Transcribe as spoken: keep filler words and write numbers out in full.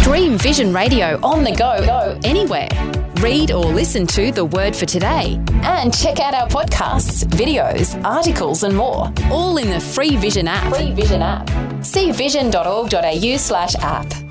Stream Vision Radio on the go, anywhere. Read or listen to The Word for Today. And check out our podcasts, videos, articles and more. All in the free Vision app. Free Vision app. see vision dot org dot a u slash app.